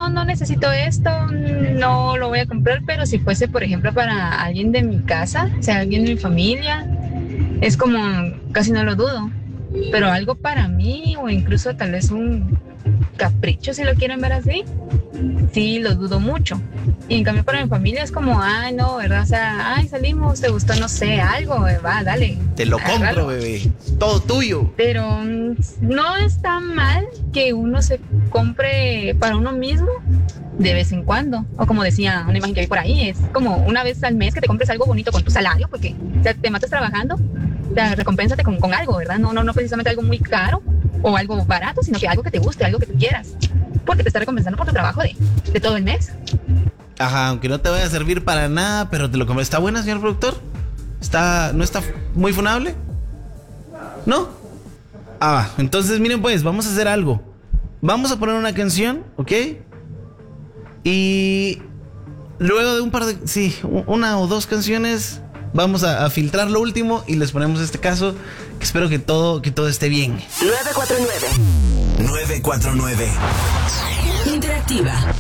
no necesito esto, no lo voy a comprar, pero si fuese, por ejemplo, para alguien de mi casa, o sea, alguien de mi familia, es como, casi no lo dudo, pero algo para mí o incluso tal vez un capricho, si lo quieren ver así, sí lo dudo mucho. Y en cambio para mi familia es como, ay, no, ¿verdad? O sea, ay, salimos, te gustó, no sé, algo, va, dale. Te lo compro, agárralo. bebé. Todo tuyo. Pero no está mal que uno se compre para uno mismo de vez en cuando. O como decía una imagen que vi por ahí, es como una vez al mes que te compres algo bonito con tu salario, porque o sea, te matas trabajando, recompénsate con algo, ¿verdad? No precisamente algo muy caro o algo barato, sino que algo que te guste, algo que tú quieras. Porque te está recompensando por tu trabajo de todo el mes. Ajá, aunque no te vaya a servir para nada, pero te lo compras. ¿Está buena, señor productor? ¿No está muy funable? ¿No? Entonces miren pues, vamos a hacer algo. Vamos a poner una canción, ¿ok? Y luego de un par de... Sí, una o dos canciones, vamos a filtrar lo último y les ponemos este caso, que espero que todo esté bien. 949. 949. Interactiva.